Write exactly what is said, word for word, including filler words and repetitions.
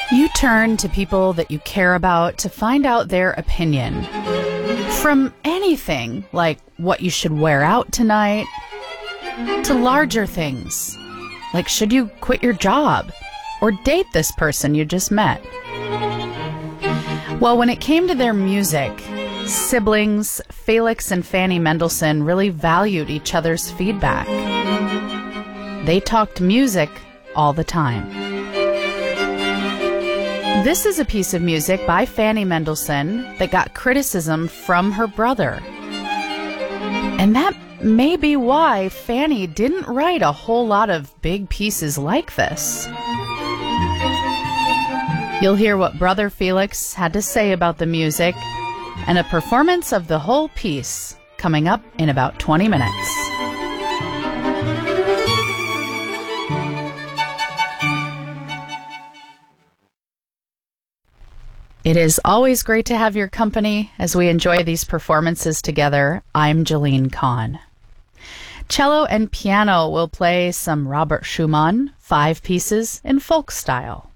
You turn to people that you care about to find out their opinion. From anything like what you should wear out tonight, to larger things like should you quit your job or date this person you just met. Well, when it came to their music, siblings Felix and Fanny Mendelssohn really valued each other's feedback. They talked music all the time. This is a piece of music by Fanny Mendelssohn that got criticism from her brother. And that may be why Fanny didn't write a whole lot of big pieces like this. You'll hear what Brother Felix had to say about the music and a performance of the whole piece coming up in about twenty minutes. It is always great to have your company as we enjoy these performances together. I'm Jolene Kahn. Cello and piano will play some Robert Schumann, five pieces in folk style.